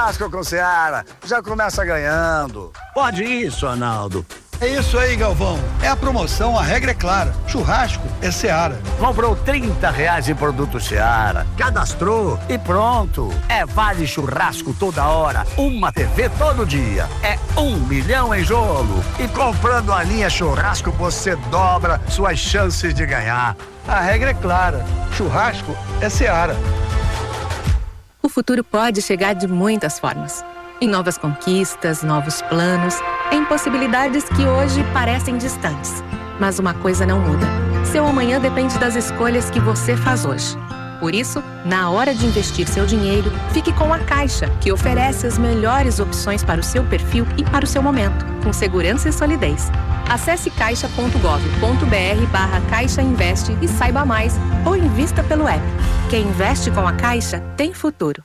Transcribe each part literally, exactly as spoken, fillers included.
churrasco com Seara. Já começa ganhando. Pode isso, Arnaldo. É isso aí, Galvão. É a promoção, a regra é clara. Churrasco é Seara. Comprou trinta reais em produto Seara. Cadastrou e pronto. É vale churrasco toda hora. Uma T V todo dia. É um milhão em jogo. E comprando a linha churrasco, você dobra suas chances de ganhar. A regra é clara. Churrasco é Seara. O futuro pode chegar de muitas formas. Em novas conquistas, novos planos, em possibilidades que hoje parecem distantes. Mas uma coisa não muda. Seu amanhã depende das escolhas que você faz hoje. Por isso, na hora de investir seu dinheiro, fique com a Caixa, que oferece as melhores opções para o seu perfil e para o seu momento, com segurança e solidez. Acesse caixa ponto gov ponto br barra Caixa Investe e saiba mais, ou invista pelo app. Quem investe com a Caixa tem futuro.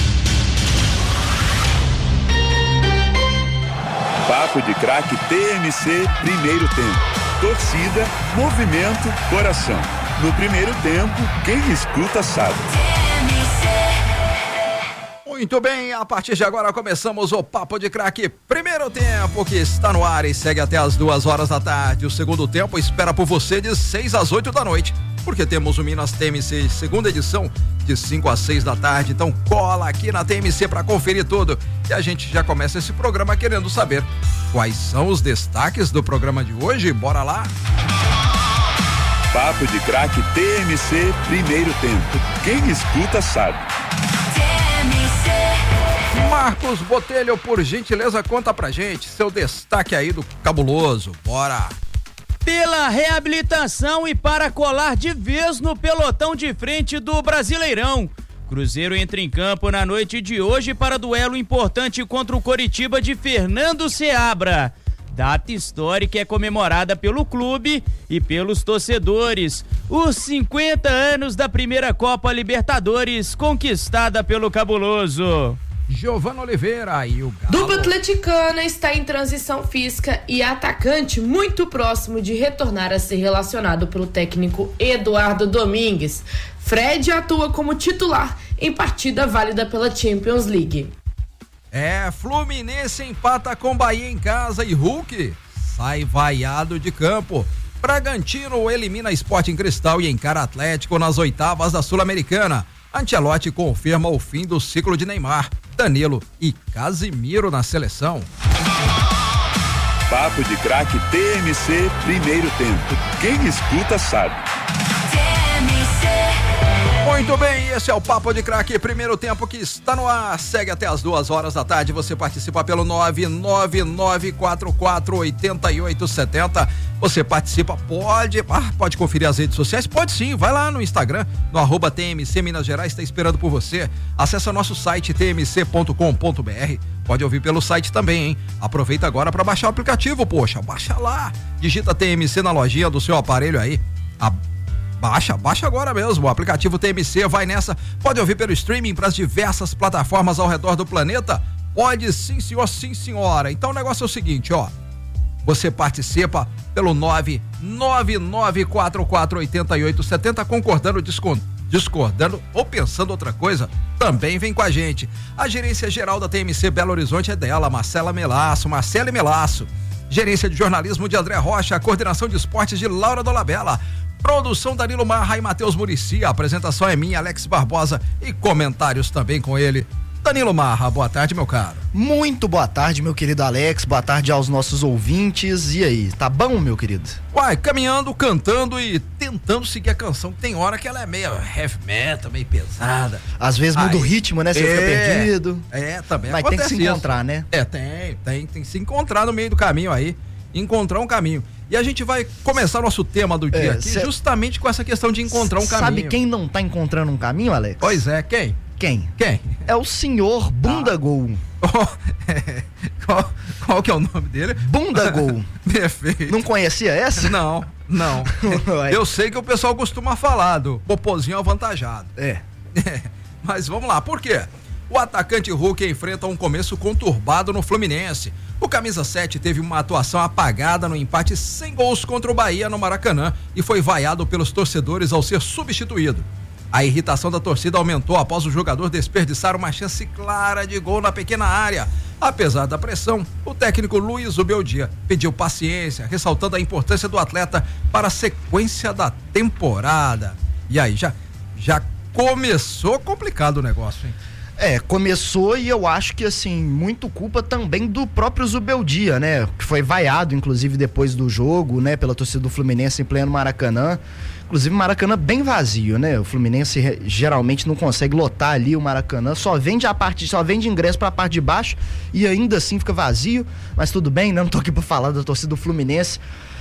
Papo de Craque T M C, primeiro tempo. Torcida, movimento, coração. No primeiro tempo, quem escuta sabe. Muito bem, a partir de agora começamos o Papo de Craque primeiro tempo, que está no ar e segue até as duas horas da tarde. O segundo tempo espera por você de seis às oito da noite, porque temos o Minas T M C segunda edição de cinco às seis da tarde. Então cola aqui na T M C para conferir tudo. E a gente já começa esse programa querendo saber quais são os destaques do programa de hoje. Bora lá? Papo de Craque T M C primeiro tempo. Quem escuta sabe. Marcos Botelho, por gentileza, conta pra gente seu destaque aí do cabuloso. Bora! Pela reabilitação e para colar de vez no pelotão de frente do Brasileirão. Cruzeiro entra em campo na noite de hoje para duelo importante contra o Coritiba de Fernando Seabra. Data histórica é comemorada pelo clube e pelos torcedores. Os cinquenta anos da primeira Copa Libertadores conquistada pelo Cabuloso. Giovana Oliveira e o Galo. Dupla atleticana está em transição física e atacante muito próximo de retornar a ser relacionado pelo técnico Eduardo Domingues. Fred atua como titular em partida válida pela Champions League. É, Fluminense empata com Bahia em casa e Hulk sai vaiado de campo. Bragantino elimina Sporting Cristal e encara Atlético nas oitavas da Sul-Americana. Ancelotti confirma o fim do ciclo de Neymar, Danilo e Casimiro na seleção. Papo de Craque T M C primeiro tempo. Quem escuta sabe. Muito bem, esse é o Papo de Craque primeiro tempo que está no ar. Segue até as duas horas da tarde. Você participa pelo nove nove nove quatro quatro oito oito sete zero. Você participa, pode, ah, pode conferir as redes sociais? Pode sim, vai lá no Instagram, no arroba T M C Minas Gerais, está esperando por você. Acesse o nosso site t m c ponto com ponto b r. Pode ouvir pelo site também, hein? Aproveita agora para baixar o aplicativo, poxa, baixa lá. Digita T M C na lojinha do seu aparelho aí. A Baixa, baixa agora mesmo, o aplicativo T M C, vai nessa, pode ouvir pelo streaming para as diversas plataformas ao redor do planeta? Pode sim, senhor, sim, senhora. Então o negócio é o seguinte, ó, você participa pelo nove nove nove quatro quatro oito oito sete zero, concordando, discordando ou pensando outra coisa, também vem com a gente. A gerência geral da T M C Belo Horizonte é dela, Marcela Melasso, Marcela Melasso. Gerência de jornalismo de André Rocha, coordenação de esportes de Laura Dolabella. Produção Danilo Marra e Matheus Muricy, a apresentação é minha, Alex Barbosa, e comentários também com ele. Danilo Marra, boa tarde, meu caro. Muito boa tarde, meu querido Alex, boa tarde aos nossos ouvintes. E aí, tá bom, meu querido? Uai, caminhando, cantando e tentando seguir a canção. Tem hora que ela é meio heavy metal, meio pesada. Às vezes muda aí, o ritmo, né? Você é, fica perdido. É, também Mas tem que se encontrar, isso. né? É, tem, tem, tem que se encontrar no meio do caminho aí. Encontrar um caminho. E a gente vai começar nosso tema do dia é, aqui cê... justamente com essa questão de encontrar um caminho. Sabe quem não tá encontrando um caminho, Alex? Pois é, quem? Quem? Quem? É o senhor Bundagol. Ah. Oh, é. qual, qual que é o nome dele? Bundagol. Perfeito. Não conhecia essa? Não, não. Eu sei que o pessoal costuma falar do popozinho avantajado. É. é. Mas vamos lá, por quê? O atacante Hulk enfrenta um começo conturbado no Fluminense. O camisa sete teve uma atuação apagada no empate sem gols contra o Bahia no Maracanã e foi vaiado pelos torcedores ao ser substituído. A irritação da torcida aumentou após o jogador desperdiçar uma chance clara de gol na pequena área. Apesar da pressão, o técnico Luiz Ubeldia pediu paciência, ressaltando a importância do atleta para a sequência da temporada. E aí, já, já começou complicado o negócio, hein? É, começou e eu acho que, assim, muito culpa também do próprio Zubeldia, né? Que foi vaiado, inclusive, depois do jogo, né? Pela torcida do Fluminense em pleno Maracanã. Inclusive, Maracanã bem vazio, né? O Fluminense geralmente não consegue lotar ali o Maracanã, só vende a parte, só vende ingresso pra parte de baixo e ainda assim fica vazio, mas tudo bem, né? Não tô aqui pra falar da torcida do Fluminense.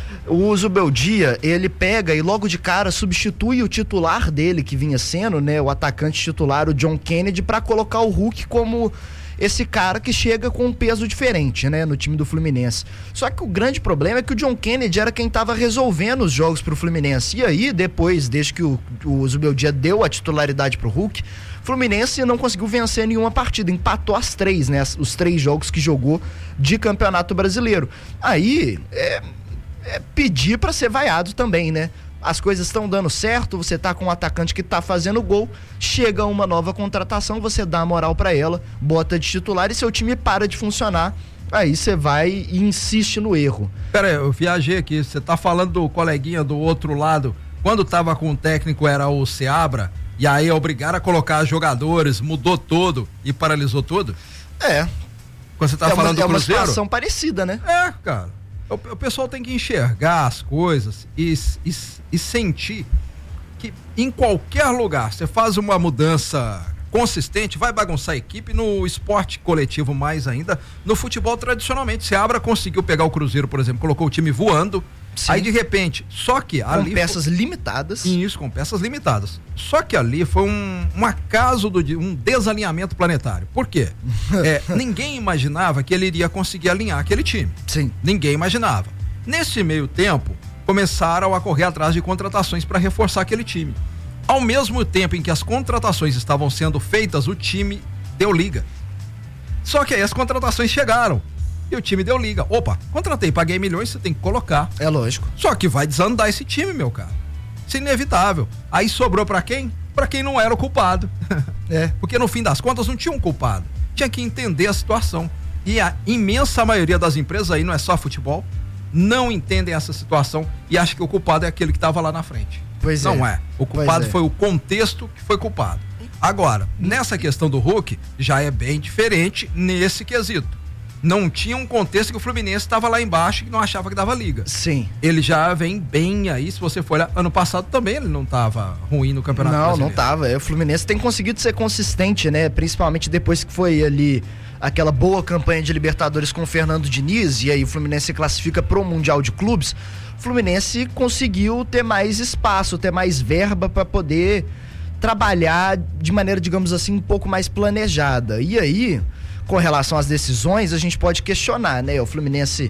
O Zubeldia, ele pega e logo de cara substitui o titular dele, que vinha sendo, né, o atacante titular, o John Kennedy, pra colocar o Hulk como esse cara que chega com um peso diferente, né, no time do Fluminense. Só que o grande problema é que o John Kennedy era quem tava resolvendo os jogos pro Fluminense. E aí, depois, desde que o, o Zubeldia deu a titularidade pro Hulk, o Fluminense não conseguiu vencer nenhuma partida, empatou as três, né, os três jogos que jogou de Campeonato Brasileiro. Aí, é... É pedir pra ser vaiado também, né? As coisas estão dando certo, você tá com um atacante que tá fazendo gol, chega uma nova contratação, você dá a moral pra ela, bota de titular e seu time para de funcionar, aí você vai e insiste no erro. Pera aí, eu viajei aqui, você tá falando do coleguinha do outro lado, quando tava com o técnico era o Seabra, e aí obrigaram a colocar jogadores, mudou tudo e paralisou tudo? É. Quando você tá é falando uma, do Cruzeiro? É uma situação parecida, né? É, cara. O, o pessoal tem que enxergar as coisas e, e, e sentir que em qualquer lugar você faz uma mudança consistente, vai bagunçar a equipe. No esporte coletivo mais ainda, no futebol tradicionalmente, Seabra conseguiu pegar o Cruzeiro, por exemplo, colocou o time voando. Sim. Aí de repente, só que com ali peças foi... limitadas. Isso, com peças limitadas. Só que ali foi um, um acaso, do, um desalinhamento planetário. Por quê? é, ninguém imaginava que ele iria conseguir alinhar aquele time. Sim. Ninguém imaginava. Nesse meio tempo, começaram a correr atrás de contratações para reforçar aquele time. Ao mesmo tempo em que as contratações estavam sendo feitas, o time deu liga. Só que aí as contratações chegaram. E o time deu liga. Opa, contratei, paguei milhões, você tem que colocar. É lógico. Só que vai desandar esse time, meu cara. Isso é inevitável. Aí sobrou pra quem? Pra quem não era o culpado. É. Porque no fim das contas não tinha um culpado. Tinha que entender a situação. E a imensa maioria das empresas aí, não é só futebol, não entendem essa situação e acham que o culpado é aquele que estava lá na frente. Pois não é. é. O culpado é. foi o contexto que foi culpado. Agora, nessa questão do Hulk, já é bem diferente nesse quesito. Não tinha um contexto que o Fluminense estava lá embaixo e não achava que dava liga. Sim. Ele já vem bem aí, se você for olhar, ano passado também ele não estava ruim no Campeonato Não, Brasileiro. não estava. O Fluminense tem conseguido ser consistente, né? Principalmente depois que foi ali aquela boa campanha de Libertadores com o Fernando Diniz, e aí o Fluminense se classifica pro Mundial de Clubes. O Fluminense conseguiu ter mais espaço, ter mais verba para poder trabalhar de maneira, digamos assim, um pouco mais planejada. E aí, com relação às decisões, a gente pode questionar, né? O Fluminense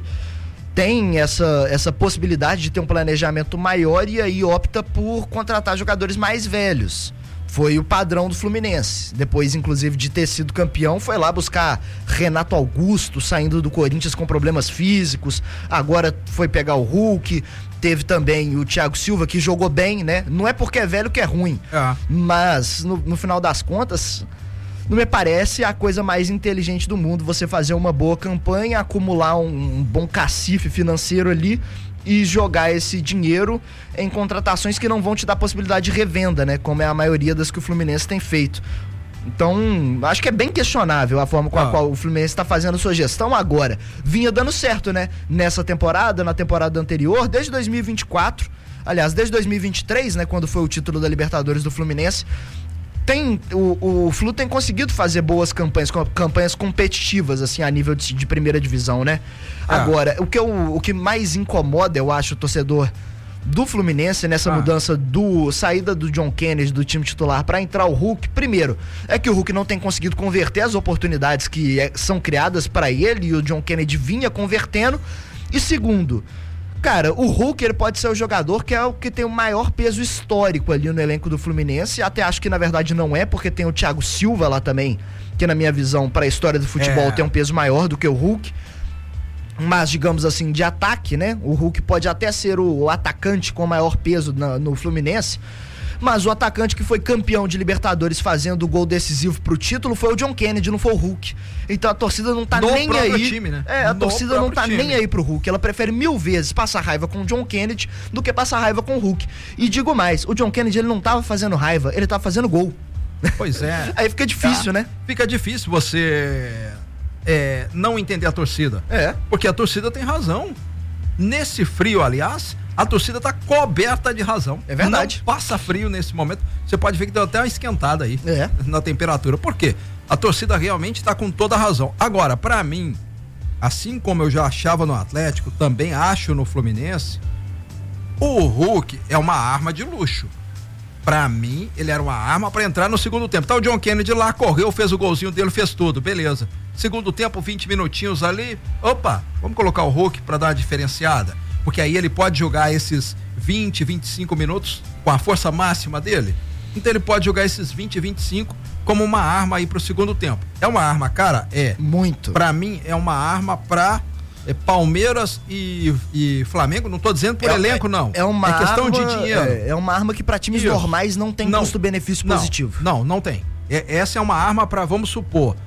tem essa, essa possibilidade de ter um planejamento maior e aí opta por contratar jogadores mais velhos. Foi o padrão do Fluminense. Depois, inclusive, de ter sido campeão, foi lá buscar Renato Augusto, saindo do Corinthians com problemas físicos. Agora foi pegar o Hulk. Teve também o Thiago Silva, que jogou bem, né? Não é porque é velho que é ruim. É. Mas, no, no final das contas, não me parece a coisa mais inteligente do mundo você fazer uma boa campanha, acumular um, um bom cacife financeiro ali e jogar esse dinheiro em contratações que não vão te dar possibilidade de revenda, né? Como é a maioria das que o Fluminense tem feito. Então, acho que é bem questionável a forma com a ah. qual o Fluminense está fazendo a sua gestão agora. Vinha dando certo, né? Nessa temporada, na temporada anterior, desde dois mil e vinte e quatro, aliás, desde dois mil e vinte e três, né? Quando foi o título da Libertadores do Fluminense, tem, o, o Flu tem conseguido fazer boas campanhas, campanhas competitivas, assim, a nível de, de primeira divisão, né? Ah. Agora, o que, eu, o que mais incomoda, eu acho, o torcedor do Fluminense nessa ah. mudança do saída do John Kennedy do time titular para entrar o Hulk, primeiro, é que o Hulk não tem conseguido converter as oportunidades que é, são criadas para ele, e o John Kennedy vinha convertendo. E segundo, cara, o Hulk, ele pode ser o jogador que é o que tem o maior peso histórico ali no elenco do Fluminense. Até acho que na verdade não é, porque tem o Thiago Silva lá também, que na minha visão, para a história do futebol, é. tem um peso maior do que o Hulk. Mas, digamos assim, de ataque, né? O Hulk pode até ser o, o atacante com maior peso na, no Fluminense. mas o atacante que foi campeão de Libertadores fazendo o gol decisivo pro título foi o John Kennedy, não foi o Hulk. Então a torcida não tá no nem aí. Time, né? É, a no torcida não tá time. nem aí pro Hulk. Ela prefere mil vezes passar raiva com o John Kennedy do que passar raiva com o Hulk. E digo mais, o John Kennedy ele não tava fazendo raiva, ele tava fazendo gol. Pois é. Aí fica difícil, tá. né? Fica difícil você é, não entender a torcida. É. Porque a torcida tem razão. Nesse frio, aliás, a torcida tá coberta de razão. É verdade. Não passa frio nesse momento. Você pode ver que deu até uma esquentada aí. É. Na temperatura. Por quê? A torcida realmente tá com toda a razão. Agora, pra mim, assim como eu já achava no Atlético, também acho no Fluminense, o Hulk é uma arma de luxo. Pra mim, ele era uma arma pra entrar no segundo tempo. Tá o John Kennedy lá, correu, fez o golzinho dele, fez tudo, beleza. Segundo tempo, vinte minutinhos ali, opa, vamos colocar o Hulk pra dar uma diferenciada. Porque aí ele pode jogar esses vinte, vinte e cinco minutos com a força máxima dele. Então ele pode jogar esses vinte, vinte e cinco como uma arma aí pro segundo tempo. É uma arma, cara? É. Muito. Pra mim, é uma arma pra é, Palmeiras e, e Flamengo. Não tô dizendo por é, elenco, não. É uma é questão arma, de dinheiro. É, é uma arma que pra times Isso. normais não tem Não. custo-benefício Não, positivo. Não, não tem. É, essa é uma arma pra, vamos supor,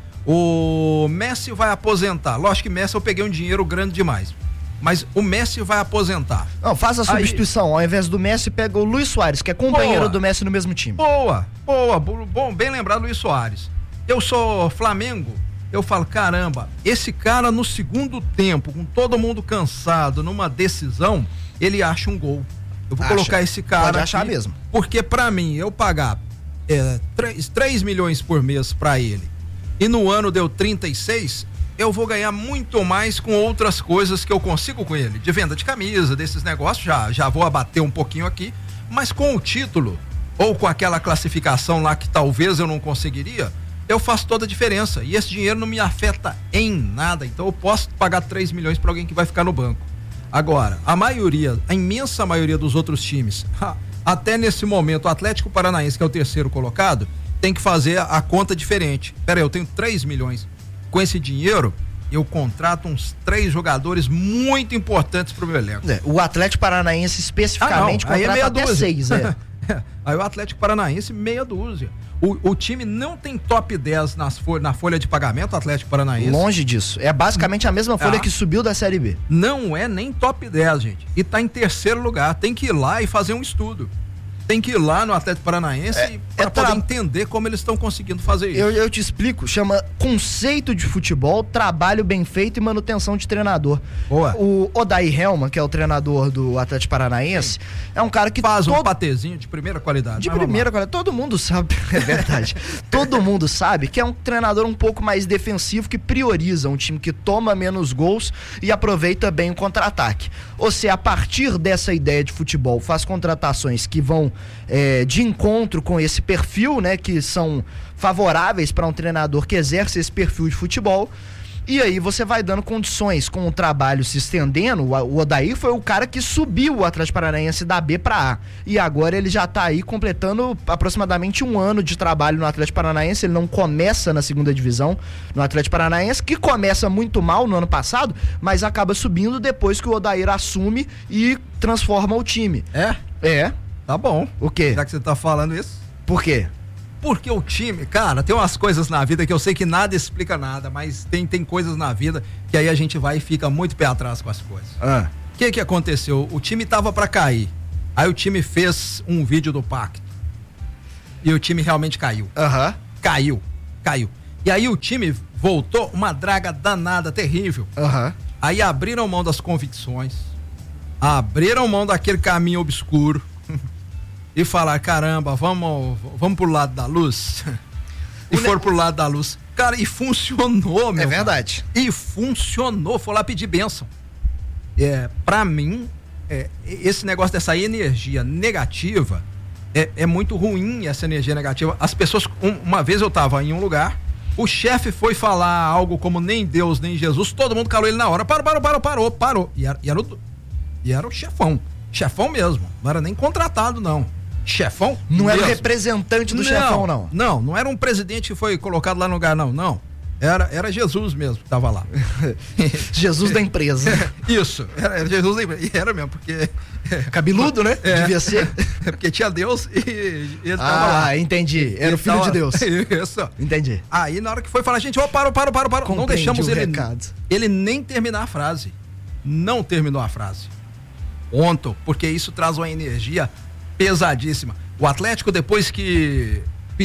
o Messi vai aposentar. Lógico que Messi eu peguei um dinheiro grande demais. Mas o Messi vai aposentar. Não, faz a substituição. Aí, ao invés do Messi, pega o Luis Soares, que é companheiro boa. do Messi no mesmo time. Boa, boa, bom, bem lembrado, Luis Soares. Eu sou Flamengo, eu falo, caramba, esse cara no segundo tempo, com todo mundo cansado, numa decisão, ele acha um gol. Eu vou Acha. colocar esse cara Pode achar aqui, mesmo. Porque pra mim, eu pagar é, três milhões por mês pra ele e no ano deu trinta e seis, eu vou ganhar muito mais com outras coisas que eu consigo com ele, de venda de camisa, desses negócios, já, já vou abater um pouquinho aqui, mas com o título, ou com aquela classificação lá que talvez eu não conseguiria, eu faço toda a diferença, e esse dinheiro não me afeta em nada, então eu posso pagar três milhões para alguém que vai ficar no banco. Agora, a maioria, a imensa maioria dos outros times, até nesse momento, o Atlético Paranaense, que é o terceiro colocado, tem que fazer a conta diferente. Pera aí, eu tenho três milhões. Com esse dinheiro, eu contrato uns três jogadores muito importantes pro meu elenco. É, o Atlético Paranaense especificamente ah, não. Aí contrata é meia até dúzia. seis, é. Aí o Atlético Paranaense, meia dúzia. O, o time não tem top dez nas fol- na folha de pagamento, o Atlético Paranaense. Longe disso. É basicamente a mesma folha Ah. que subiu da Série B. Não é nem top dez, gente. E tá em terceiro lugar. Tem que ir lá e fazer um estudo. Tem que ir lá no Atlético Paranaense É, para é poder tra... entender como eles estão conseguindo fazer isso. Eu, eu te explico, chama conceito de futebol, trabalho bem feito e manutenção de treinador. Boa. O Odair Helman, que é o treinador do Atlético Paranaense, é um cara que faz todo... um patezinho de primeira qualidade. De Mas primeira qualidade, todo mundo sabe, é verdade. Todo mundo sabe que é um treinador um pouco mais defensivo, que prioriza um time que toma menos gols e aproveita bem o contra-ataque. Ou seja, a partir dessa ideia de futebol, faz contratações que vão é, de encontro com esse perfil, né, que são favoráveis para um treinador que exerce esse perfil de futebol. E aí você vai dando condições com o trabalho se estendendo. O Odair foi o cara que subiu o Atlético Paranaense da B para A. E agora ele já tá aí completando aproximadamente um ano de trabalho no Atlético Paranaense. Ele não começa na segunda divisão no Atlético Paranaense, que começa muito mal no ano passado, mas acaba subindo depois que o Odair assume e transforma o time. É? É. Tá bom. O quê? Já que você tá falando isso. Por quê? Porque o time, cara, tem umas coisas na vida que eu sei que nada explica nada, mas tem, tem coisas na vida que aí a gente vai e fica muito pé atrás com as coisas. O Ah. que que aconteceu? O time tava pra cair. Aí o time fez um vídeo do pacto. E o time realmente caiu. Aham. Caiu. Caiu. E aí o time voltou uma draga danada, terrível. Aham. Aí abriram mão das convicções, abriram mão daquele caminho obscuro e falaram, caramba, vamos, vamos pro lado da luz. E O foram ne- pro lado da luz. Cara, e funcionou, meu. É verdade. Cara. E funcionou, foi lá pedir bênção. É, pra mim, é, esse negócio dessa energia negativa, é, é muito ruim essa energia negativa. As pessoas, um- uma vez eu tava em um lugar, o chefe foi falar algo como nem Deus, nem Jesus, todo mundo calou ele na hora, parou, parou, parou, parou, parou. E era, e era, o, e era o chefão, chefão mesmo, não era nem contratado não, chefão Não era o mesmo. representante do chefão, não. Não, não era um presidente que foi colocado lá no lugar, não, não. Era, era Jesus mesmo que tava lá. Jesus da empresa. Isso, era, era Jesus da empresa. E era mesmo, porque... Cabeludo, né? É, devia ser. É porque tinha Deus e, e ele tava ah, lá. entendi. Era ele o filho tava, de Deus. Isso. Entendi. Aí na hora que foi falar, gente, ó, oh, parou, parou, parou, parou. Não deixamos ele, recado. ele nem terminar a frase. Não terminou a frase. Ponto, porque isso traz uma energia pesadíssima. O Atlético, depois que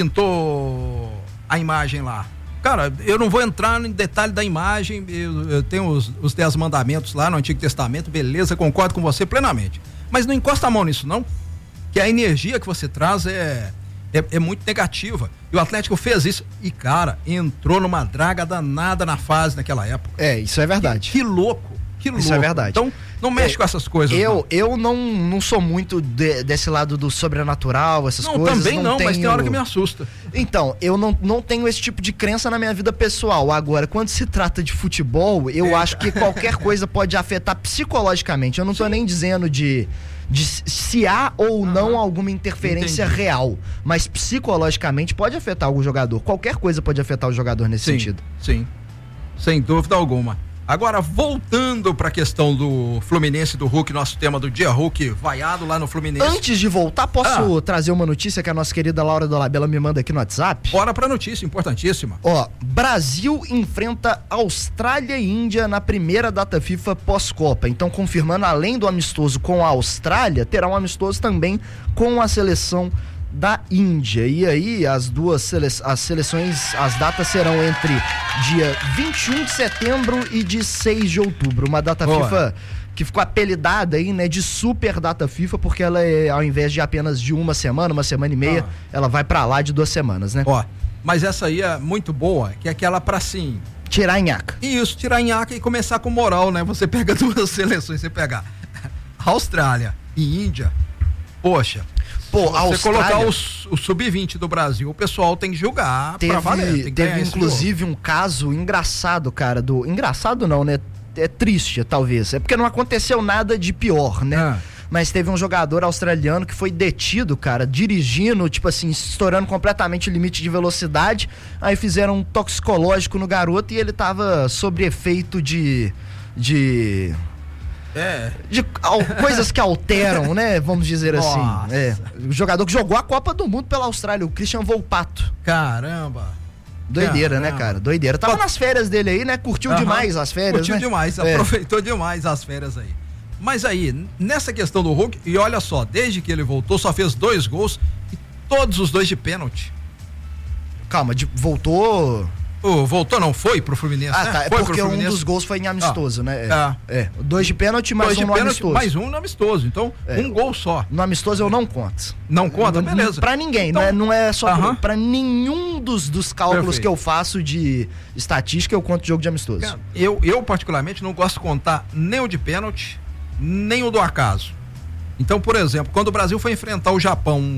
pintou a imagem lá, cara, eu não vou entrar em detalhe da imagem, eu, eu tenho os, os dez mandamentos lá no Antigo Testamento, beleza, concordo com você plenamente. Mas não encosta a mão nisso, não, que a energia que você traz é, é, é muito negativa. E o Atlético fez isso e, cara, entrou numa draga danada na fase naquela época. É, isso é verdade. Que, que louco, que louco. Isso é verdade. Então, não mexe é, com essas coisas. Eu não, eu não, não sou muito de, desse lado do sobrenatural, essas não, coisas. Também não, não tenho... mas tem hora que me assusta. Então, eu não, não tenho esse tipo de crença na minha vida pessoal. Agora, quando se trata de futebol, eu é. acho que qualquer coisa pode afetar psicologicamente. Eu não tô Sim. nem dizendo de, de se há ou não uhum. alguma interferência Entendi. real, mas psicologicamente pode afetar o jogador. Qualquer coisa pode afetar o jogador nesse sim, sentido. Sim, sem dúvida alguma. Agora, voltando para a questão do Fluminense, do Hulk, nosso tema do dia, Hulk vaiado lá no Fluminense. Antes de voltar, posso ah. trazer uma notícia que a nossa querida Laura Dolabella me manda aqui no WhatsApp? Bora pra notícia, importantíssima. Ó, Brasil enfrenta Austrália e Índia na primeira data FIFA pós-Copa. Então, confirmando, além do amistoso com a Austrália, terá um amistoso também com a seleção da Índia. E aí as duas sele... as seleções, as datas serão entre dia vinte e um de setembro e de seis de outubro, uma data Boa. FIFA que ficou apelidada aí, né, de super data FIFA, porque ela é, ao invés de apenas de uma semana, uma semana e meia, ah. ela vai pra lá de duas semanas, né? Ó, mas essa aí é muito boa, que é aquela pra sim... tirar a nhaca. Isso, tirar a nhaca e começar com moral, né? Você pega duas seleções, você pega Austrália e Índia, poxa... Pô, você Austrália... colocar o, o sub vinte do Brasil, o pessoal tem que julgar teve, pra valer. Tem teve inclusive um caso engraçado, cara, do... Engraçado não, né? É triste, talvez. É porque não aconteceu nada de pior, né? Ah. Mas teve um jogador australiano que foi detido, cara, dirigindo, tipo assim, estourando completamente o limite de velocidade. Aí fizeram um toxicológico no garoto e ele tava sob efeito de... de... É. De al, coisas que alteram, né? Vamos dizer assim. É. O jogador que jogou a Copa do Mundo pela Austrália, o Christian Volpato. Caramba. Doideira, Caramba. né, cara? Doideira. Tava nas férias dele aí, né? Curtiu uhum. demais as férias, Curtiu né? demais, é. aproveitou demais as férias aí. Mas aí, nessa questão do Hulk, e olha só, desde que ele voltou, só fez dois gols e todos os dois de pênalti. Calma, de, voltou... Oh, voltou, não foi pro Fluminense, ah, né? tá, é foi porque um dos gols foi em amistoso, ah, né? É, ah. é. Dois de pênalti, mais dois um de no pênalti, amistoso. mais um no amistoso, então é. um gol só. No amistoso eu não conto. Não conta? Não, beleza. Pra ninguém, então, não, é, não é só uh-huh. pra nenhum dos, dos cálculos Perfeito. que eu faço de estatística, eu conto jogo de amistoso. Cara, eu, eu particularmente não gosto de contar nem o de pênalti, nem o do acaso. Então, por exemplo, quando o Brasil foi enfrentar o Japão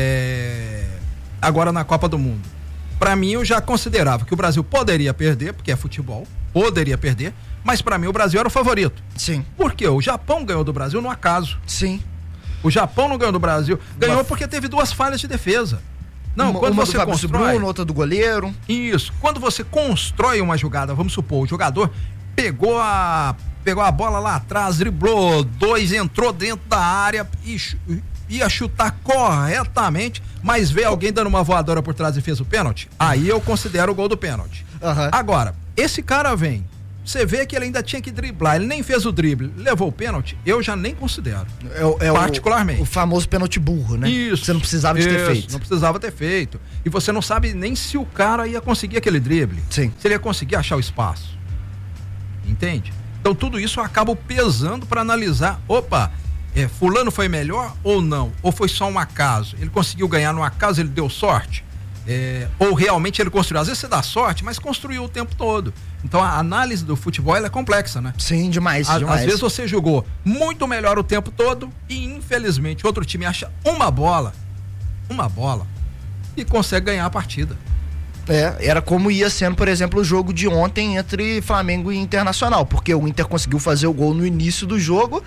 é, agora na Copa do Mundo, pra mim eu já considerava que o Brasil poderia perder, porque é futebol, poderia perder, mas pra mim o Brasil era o favorito. Sim. Porque o Japão ganhou do Brasil no acaso. Sim. O Japão não ganhou do Brasil, ganhou Mas... porque teve duas falhas de defesa. Não, uma, quando uma você do Fabrício constrói... Bruno, outra do goleiro. Isso. Quando você constrói uma jogada, vamos supor, o jogador pegou a pegou a bola lá atrás, driblou dois, entrou dentro da área e ia chutar corretamente, mas vê alguém dando uma voadora por trás e fez o pênalti, aí eu considero o gol do pênalti. Uhum. Agora, esse cara vem, você vê que ele ainda tinha que driblar, ele nem fez o drible, levou o pênalti, eu já nem considero. É, é particularmente. O, o famoso pênalti burro, né? Isso. Você não precisava de isso, ter feito. Não precisava ter feito. E você não sabe nem se o cara ia conseguir aquele drible. Sim. Se ele ia conseguir achar o espaço. Entende? Então tudo isso eu acabo pesando para analisar, opa, é, fulano foi melhor ou não? Ou foi só um acaso? Ele conseguiu ganhar no acaso, ele deu sorte? É, ou realmente ele construiu? Às vezes você dá sorte, mas construiu o tempo todo. Então a análise do futebol ela é complexa, né? Sim, demais, a, demais. Às vezes você jogou muito melhor o tempo todo e infelizmente outro time acha uma bola, uma bola e consegue ganhar a partida. É, era como ia sendo, por exemplo, o jogo de ontem entre Flamengo e Internacional, porque o Inter conseguiu fazer o gol no início do jogo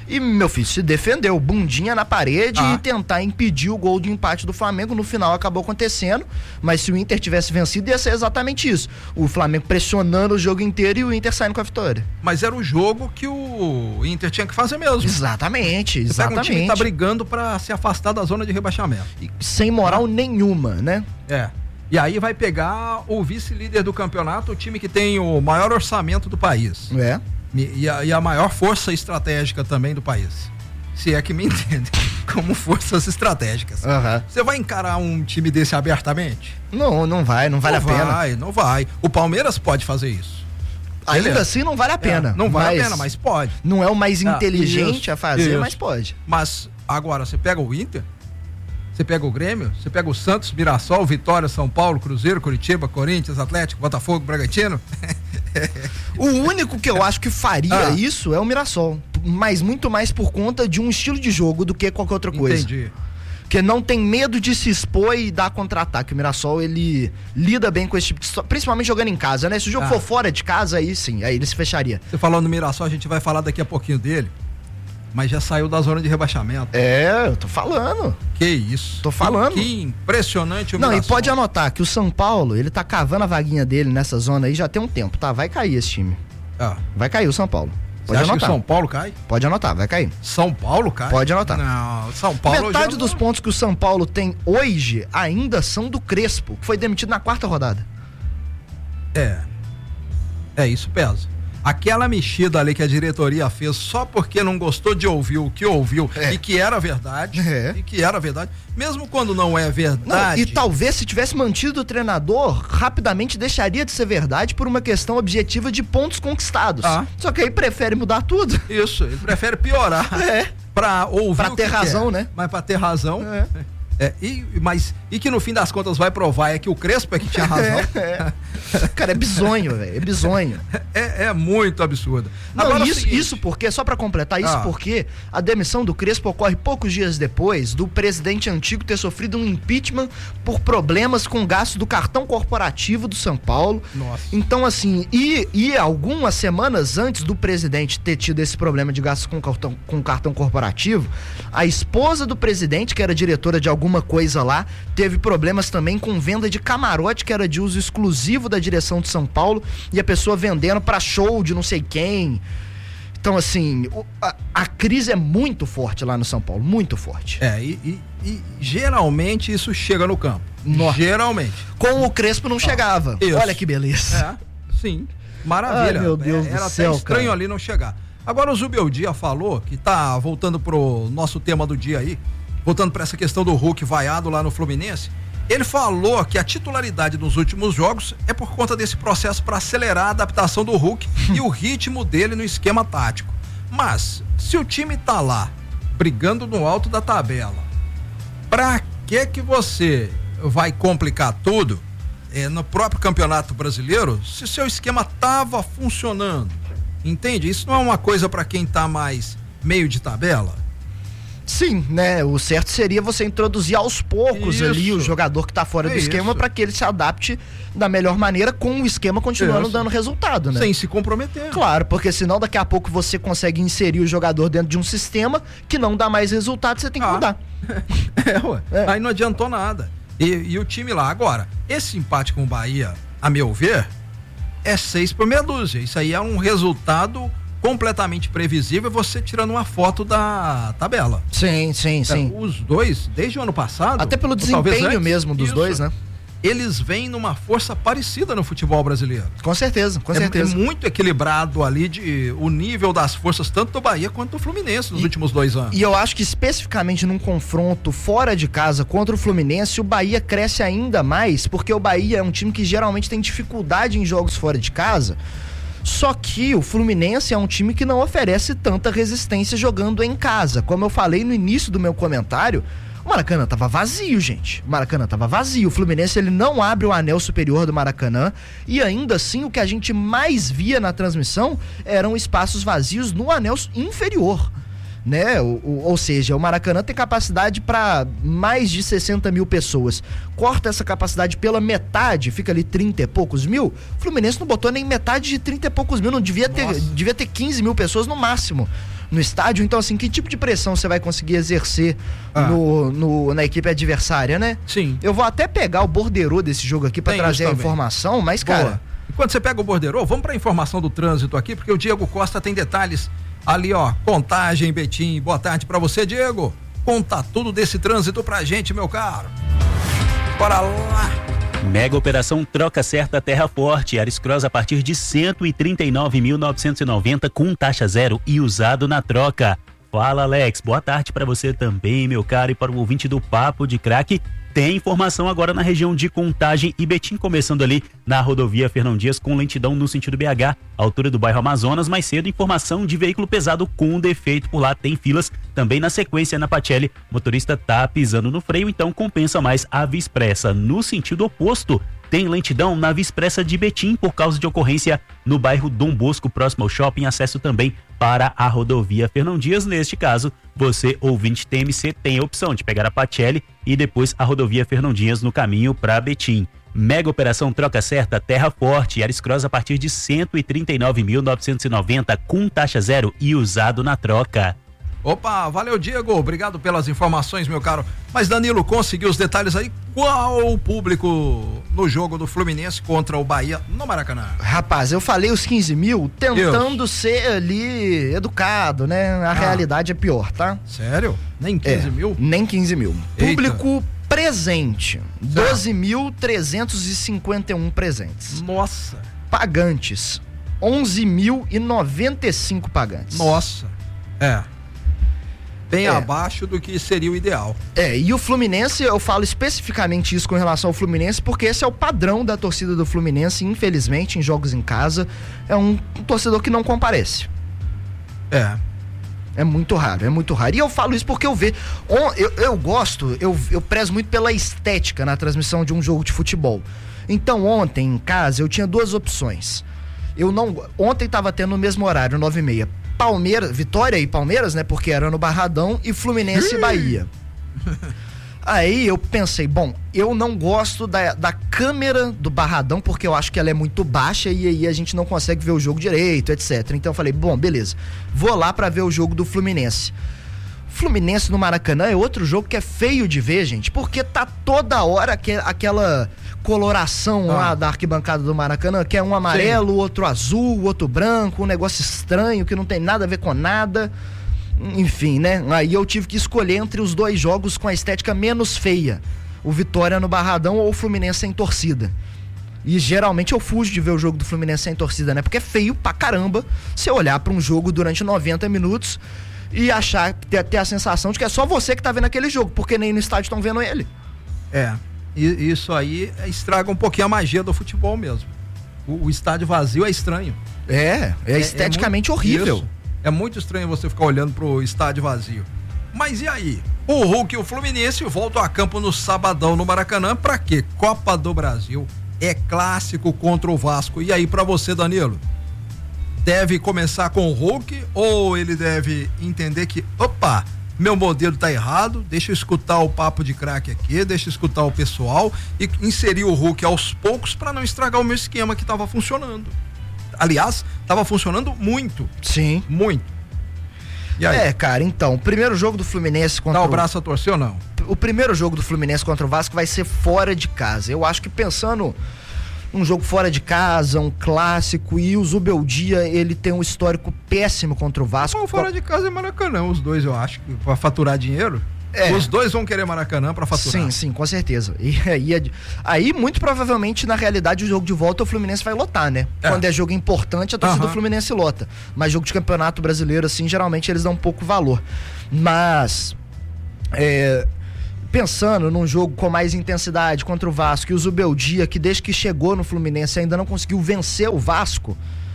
E, meu filho, se defendeu, bundinha na parede ah. e tentar impedir o gol de empate do Flamengo. No final acabou acontecendo, mas se o Inter tivesse vencido, ia ser exatamente isso. O Flamengo pressionando o jogo inteiro e o Inter saindo com a vitória. Mas era o jogo que o Inter tinha que fazer mesmo. Exatamente, exatamente. Você pega um time que tá brigando pra se afastar da zona de rebaixamento. E sem moral ah. nenhuma, né? É. E aí vai pegar o vice-líder do campeonato, o time que tem o maior orçamento do país. É. E a, e a maior força estratégica também do país. Se é que me entende, como forças estratégicas. Uhum. Você vai encarar um time desse abertamente? Não, não vai, não vale não a pena. Não vai, não vai. O Palmeiras pode fazer isso. Ainda Beleza. assim não vale a pena. É, não vale a pena, mas pode. Não é o mais inteligente ah, isso, a fazer, isso. mas pode. Mas agora, você pega o Inter, você pega o Grêmio, você pega o Santos, Mirassol, Vitória, São Paulo, Cruzeiro, Curitiba, Corinthians, Atlético, Botafogo, Bragantino. O único que eu acho que faria ah. isso é o Mirassol, mas muito mais por conta de um estilo de jogo do que qualquer outra coisa. Entendi. Porque não tem medo de se expor e dar contra-ataque. O Mirassol, ele lida bem com esse tipo de situação, principalmente jogando em casa, né? Se o jogo ah. for fora de casa, aí sim, aí ele se fecharia. Você falando do Mirassol, a gente vai falar daqui a pouquinho dele, mas já saiu da zona de rebaixamento. É, eu tô falando. Que isso. Tô falando. Que, que impressionante o Não, Mirassol. e pode anotar que o São Paulo, ele tá cavando a vaguinha dele nessa zona aí já tem um tempo, tá? Vai cair esse time. Ah. Vai cair o São Paulo. Pode Você acha anotar. que o São Paulo cai? Pode anotar, vai cair. São Paulo cai? Pode anotar. Não, São Paulo... Metade já... dos pontos que o São Paulo tem hoje ainda são do Crespo, que foi demitido na quarta rodada. É. É, isso pesa. Aquela mexida ali que a diretoria fez só porque não gostou de ouvir o que ouviu é. e que era verdade, é. e que era verdade, mesmo quando não é verdade... Não, e talvez se tivesse mantido o treinador, rapidamente deixaria de ser verdade por uma questão objetiva de pontos conquistados. Ah. Só que aí prefere mudar tudo. Isso, ele prefere piorar. É. Pra ouvir pra o ter que razão, quer. né? Mas pra ter razão... É. É, e, mas, e que no fim das contas vai provar é que o Crespo é que tinha razão. É, é. Cara, é bizonho, velho. É bizonho. É, é muito absurdo. Não, Agora, isso, isso porque, só pra completar, isso ah. porque a demissão do Crespo ocorre poucos dias depois do presidente antigo ter sofrido um impeachment por problemas com gasto do cartão corporativo do São Paulo. Nossa. Então, assim, e, e algumas semanas antes do presidente ter tido esse problema de gastos com cartão, com cartão corporativo, a esposa do presidente, que era diretora de algum alguma coisa lá, teve problemas também com venda de camarote que era de uso exclusivo da direção de São Paulo e a pessoa vendendo pra show de não sei quem. Então, assim, a, a crise é muito forte lá no São Paulo, muito forte. É, e, e, e geralmente isso chega no campo. Nossa. Geralmente. Com o Crespo não ah, chegava. Isso. Olha que beleza. É, sim. Maravilha. Ai, meu Deus é, era do até céu, estranho cara. ali não chegar. Agora o Zubeldia falou, que tá voltando pro nosso tema do dia aí, voltando para essa questão do Hulk vaiado lá no Fluminense, ele falou que a titularidade nos últimos jogos é por conta desse processo para acelerar a adaptação do Hulk e o ritmo dele no esquema tático. Mas, se o time tá lá, brigando no alto da tabela, pra que que você vai complicar tudo é, no próprio Campeonato Brasileiro se o seu esquema tava funcionando? Entende? Isso não é uma coisa para quem tá mais meio de tabela? Sim, né? O certo seria você introduzir aos poucos isso. ali o jogador que tá fora é do esquema para que ele se adapte da melhor maneira com o esquema continuando isso. dando resultado, né? Sem se comprometer. Claro, porque senão daqui a pouco você consegue inserir o jogador dentro de um sistema que não dá mais resultado, você tem que ah. mudar. É, ué. É. Aí não adiantou nada. E, e o time lá, agora, esse empate com o Bahia, a meu ver, é seis por meia dúzia. Isso aí é um resultado completamente previsível, você tirando uma foto da tabela. Sim, sim, sim. É, os dois, desde o ano passado... Até pelo desempenho antes, mesmo dos isso, dois, né? Eles vêm numa força parecida no futebol brasileiro. Com certeza, com é, certeza. É muito equilibrado ali de, o nível das forças, tanto do Bahia quanto do Fluminense nos e, últimos dois anos. E eu acho que especificamente num confronto fora de casa contra o Fluminense, o Bahia cresce ainda mais, porque o Bahia é um time que geralmente tem dificuldade em jogos fora de casa. Só que o Fluminense é um time que não oferece tanta resistência jogando em casa. Como eu falei no início do meu comentário, o Maracanã tava vazio, gente. O Maracanã tava vazio. O Fluminense, ele não abre o anel superior do Maracanã e ainda assim o que a gente mais via na transmissão eram espaços vazios no anel inferior. Né? O, o, ou seja, o Maracanã tem capacidade para mais de sessenta mil pessoas. Corta essa capacidade pela metade, fica ali trinta e poucos mil. O Fluminense não botou nem metade de trinta e poucos mil, não devia ter, devia ter quinze mil pessoas no máximo no estádio. Então, assim, que tipo de pressão você vai conseguir exercer ah. no, no, na equipe adversária, né? Sim. Eu vou até pegar o borderô desse jogo aqui pra Tem trazer a informação, mas, Boa. cara... Enquanto você pega o borderô, vamos pra informação do trânsito aqui, porque o Diego Costa tem detalhes ali, ó, Contagem, Betim. Boa tarde pra você, Diego. Conta tudo desse trânsito pra gente, meu caro. Bora lá. Mega operação Troca Certa Terra Forte, Ares Cross a partir de cento e trinta e nove mil novecentos e noventa com taxa zero e usado na troca. Fala, Alex, boa tarde para você também, meu caro, e para o ouvinte do Papo de Craque. Tem informação agora na região de Contagem e Betim, começando ali na rodovia Fernão Dias com lentidão no sentido B H, altura do bairro Amazonas. Mais cedo, informação de veículo pesado com defeito por lá, tem filas. Também na sequência na Patelli, motorista tá pisando no freio, então compensa mais a Via Expressa. No sentido oposto, tem lentidão na Via Expressa de Betim por causa de ocorrência no bairro Dom Bosco, próximo ao shopping, acesso também para a rodovia Fernão Dias. Neste caso, você, ouvinte T M C, tem a opção de pegar a Patelli e depois a rodovia Fernão Dias no caminho para Betim. Mega operação Troca Certa Terra Forte, Ares Cross a partir de cento e trinta e nove mil novecentos e noventa com taxa zero e usado na troca. Opa, valeu, Diego, obrigado pelas informações, meu caro. Mas Danilo, conseguiu os detalhes aí? Qual o público no jogo do Fluminense contra o Bahia no Maracanã? Rapaz, eu falei os quinze mil tentando Deus. ser ali educado, né? A ah. realidade é pior, tá? Sério? Nem quinze é, mil? Nem quinze mil. Eita. Público presente, doze mil trezentos e cinquenta e um presentes. Nossa. Pagantes, onze mil e noventa e cinco pagantes. Nossa. É. Bem é. abaixo do que seria o ideal. É, e o Fluminense, eu falo especificamente isso com relação ao Fluminense, porque esse é o padrão da torcida do Fluminense, infelizmente, em jogos em casa, é um, um torcedor que não comparece. É. É muito raro, é muito raro. E eu falo isso porque eu vejo, eu, eu gosto, eu, eu prezo muito pela estética na transmissão de um jogo de futebol. Então ontem, em casa, eu tinha duas opções. Eu não, ontem tava tendo no mesmo horário, nove e meia. Palmeiras, Vitória e Palmeiras, né? Porque era no Barradão, e Fluminense e Bahia. Aí eu pensei, bom, eu não gosto da, da câmera do Barradão, porque eu acho que ela é muito baixa e aí a gente não consegue ver o jogo direito, etcétera. Então eu falei, bom, beleza, vou lá pra ver o jogo do Fluminense. Fluminense no Maracanã é outro jogo que é feio de ver, gente, porque tá toda hora que, aquela coloração ah. lá da arquibancada do Maracanã, que é um amarelo, Sim. outro azul, outro branco, um negócio estranho que não tem nada a ver com nada. Enfim, né? Aí eu tive que escolher entre os dois jogos com a estética menos feia. O Vitória no Barradão ou o Fluminense sem torcida. E geralmente eu fujo de ver o jogo do Fluminense sem torcida, né? Porque é feio pra caramba você olhar pra um jogo durante noventa minutos e achar, ter, ter a sensação de que é só você que tá vendo aquele jogo, porque nem no estádio estão vendo ele. É, e isso aí estraga um pouquinho a magia do futebol mesmo. O, o estádio vazio é estranho. É, é, é esteticamente é muito, horrível. Isso. É muito estranho você ficar olhando pro estádio vazio. Mas e aí? O Hulk e o Fluminense voltam a campo no sabadão no Maracanã. Pra quê? Copa do Brasil. É clássico contra o Vasco. E aí pra você, Danilo? Deve começar com o Hulk ou ele deve entender que, opa, meu modelo tá errado, deixa eu escutar o Papo de Craque aqui, deixa eu escutar o pessoal e inserir o Hulk aos poucos pra não estragar o meu esquema que tava funcionando. Aliás, tava funcionando muito. Sim. Muito. E aí? É, cara, então, o primeiro jogo do Fluminense contra Dá o braço a torcer ou não? O primeiro jogo do Fluminense contra o Vasco vai ser fora de casa. Eu acho que pensando num jogo fora de casa, um clássico, e o Zubeldia, ele tem um histórico péssimo contra o Vasco. Bom, fora de casa é Maracanã, os dois, eu acho, pra faturar dinheiro. É. Os dois vão querer Maracanã pra faturar. Sim, sim, com certeza. E aí, aí, muito provavelmente, na realidade, o jogo de volta o Fluminense vai lotar, né? É. Quando é jogo importante, a torcida uhum. do Fluminense lota. Mas jogo de campeonato brasileiro, assim, geralmente eles dão um pouco valor. Mas, é, pensando num jogo com mais intensidade contra o Vasco, e o Zubeldia, que desde que chegou no Fluminense ainda não conseguiu vencer o Vasco,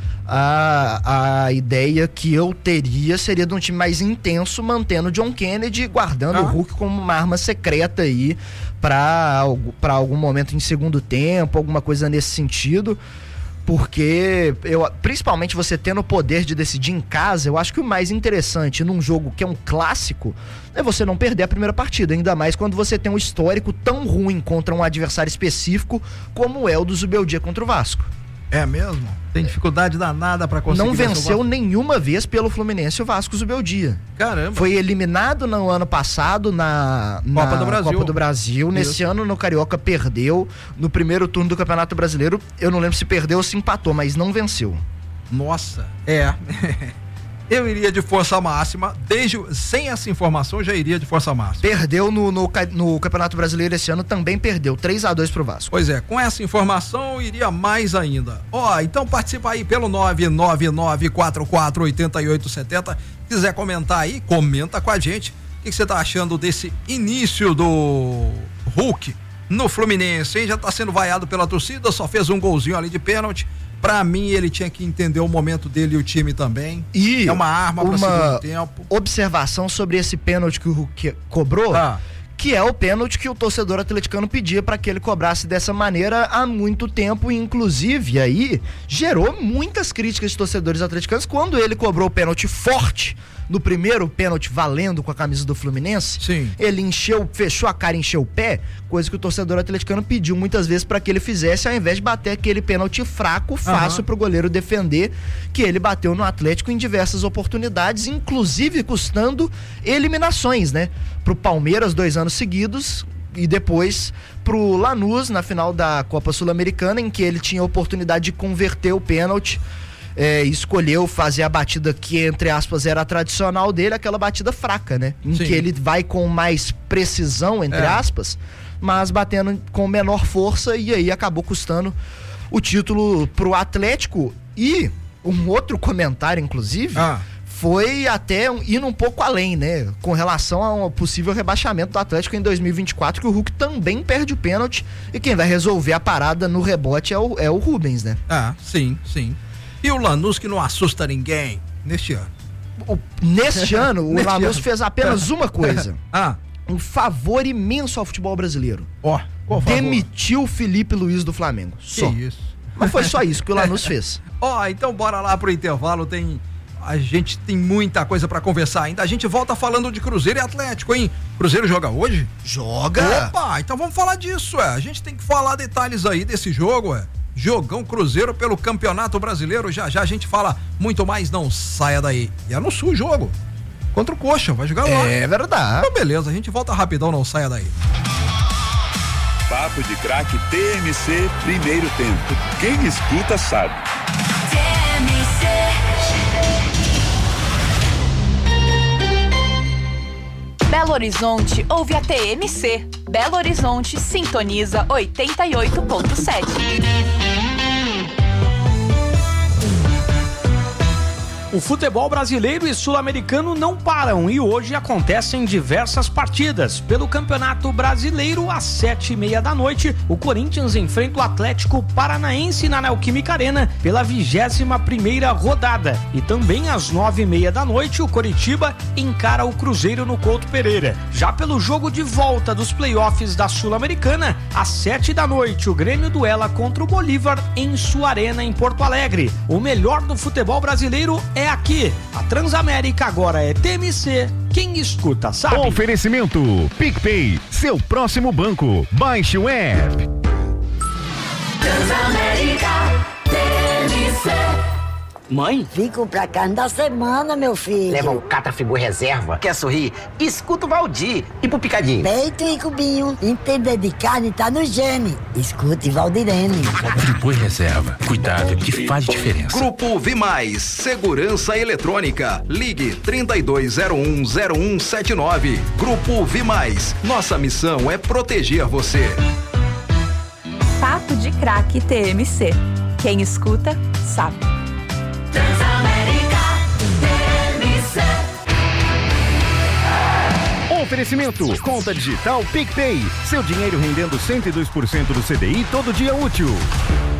A, a ideia que eu teria seria de um time mais intenso, mantendo o John Kennedy, guardando ah. o Hulk como uma arma secreta aí para para algum momento em segundo tempo, alguma coisa nesse sentido, porque eu, principalmente você tendo o poder de decidir em casa, eu acho que o mais interessante num jogo que é um clássico é você não perder a primeira partida, ainda mais quando você tem um histórico tão ruim contra um adversário específico como é o do Zubeldia contra o Vasco. É mesmo? Tem dificuldade danada pra conseguir. Não venceu nenhuma vez pelo Fluminense o Vasco Zubeldia. Caramba. Foi eliminado no ano passado na, na Copa do Brasil. Copa do Brasil. Isso. Nesse ano no Carioca perdeu. No primeiro turno do Campeonato Brasileiro, eu não lembro se perdeu ou se empatou, mas não venceu. Nossa, é. Eu iria de força máxima, desde sem essa informação eu já iria de força máxima. Perdeu no, no, no Campeonato Brasileiro esse ano, também perdeu, três a dois pro Vasco. Pois é, com essa informação eu iria mais ainda. Ó, então participa aí pelo nove nove nove quatro quatro oito oito sete zero. Quiser comentar aí, comenta com a gente. O que você tá achando desse início do Hulk no Fluminense, hein? Já tá sendo vaiado pela torcida, só fez um golzinho ali de pênalti. Pra mim, ele tinha que entender o momento dele e o time também. E é uma arma para o segundo tempo. Observação sobre esse pênalti que o Hulk cobrou, ah. que é o pênalti que o torcedor atleticano pedia para que ele cobrasse dessa maneira há muito tempo, e inclusive aí gerou muitas críticas de torcedores atleticanos quando ele cobrou o pênalti forte no primeiro pênalti valendo com a camisa do Fluminense. Sim. Ele encheu, fechou a cara, encheu o pé, coisa que o torcedor atleticano pediu muitas vezes para que ele fizesse, ao invés de bater aquele pênalti fraco, fácil uhum. pro goleiro defender, que ele bateu no Atlético em diversas oportunidades, inclusive custando eliminações, né? Pro Palmeiras dois anos seguidos e depois pro Lanús na final da Copa Sul-Americana, em que ele tinha a oportunidade de converter o pênalti. É, escolheu fazer a batida que, entre aspas, era a tradicional dele, aquela batida fraca, né? Em Sim. que ele vai com mais precisão, entre é. aspas, mas batendo com menor força, e aí acabou custando o título pro Atlético. E um outro comentário, inclusive, ah. foi até um, indo um pouco além, né? Com relação ao possível rebaixamento do Atlético em dois mil e vinte e quatro, que o Hulk também perde o pênalti, e quem vai resolver a parada no rebote é o, é o Rubens, né? Ah, sim, sim. E o Lanús, que não assusta ninguém neste ano? O, neste ano, o neste Lanús ano. fez apenas uma coisa. ah. Um favor imenso ao futebol brasileiro. Ó, oh, demitiu o Felipe Luiz do Flamengo. Só. Que isso? Mas foi só isso que o Lanús fez. Ó, oh, então bora lá pro intervalo, tem... A gente tem muita coisa pra conversar ainda. A gente volta falando de Cruzeiro e Atlético, hein? Cruzeiro joga hoje? Joga! Opa, então vamos falar disso, é. A gente tem que falar detalhes aí desse jogo, é. Jogão Cruzeiro pelo Campeonato Brasileiro. Já já a gente fala muito mais, não saia daí. E é no Sul o jogo. Contra o Coxa, vai jogar lá. É verdade. Então beleza, a gente volta rapidão, não saia daí. Papo de Craque T M C, primeiro tempo. Quem escuta sabe. T M C. Belo Horizonte ouve a T M C. Belo Horizonte sintoniza oitenta e oito ponto sete. O futebol brasileiro e sul-americano não param e hoje acontecem diversas partidas. Pelo Campeonato Brasileiro, às sete e meia da noite, o Corinthians enfrenta o Atlético Paranaense na Neoquímica Arena pela vigésima primeira rodada. E também às nove e meia da noite, o Coritiba encara o Cruzeiro no Couto Pereira. Já pelo jogo de volta dos playoffs da Sul-Americana, às sete da noite, o Grêmio duela contra o Bolívar em sua arena em Porto Alegre. O melhor do futebol brasileiro é É aqui. A Transamérica agora é T M C. Quem escuta sabe. Oferecimento PicPay, seu próximo banco. Baixe o app. Transamérica T M C. Mãe? Vim comprar carne da semana, meu filho. Leva o Catafigur Reserva. Quer sorrir? Escuta o Valdir. E pro Picadinho? Peito e cubinho. Entender de carne tá no gene. Escute Valdirene. Friboi Reserva. Cuidado que faz diferença. Grupo Vimais. Segurança Eletrônica. Ligue trinta e dois zero um zero um sete nove. Grupo Vimais. Nossa missão é proteger você. Papo de Craque T M C. Quem escuta, sabe. Transamérica T M C. Oferecimento, conta digital PicPay, seu dinheiro rendendo cento e dois por cento do C D I todo dia útil.